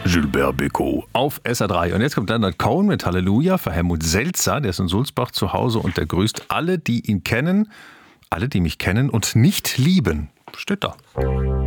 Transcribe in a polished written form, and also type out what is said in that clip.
Gilbert Bécaud auf SR3. Und jetzt kommt Leonard Cohen mit Halleluja für Helmut Seltzer. Der ist in Sulzbach zu Hause und der grüßt alle, die ihn kennen, alle, die mich kennen und nicht lieben. Steht da.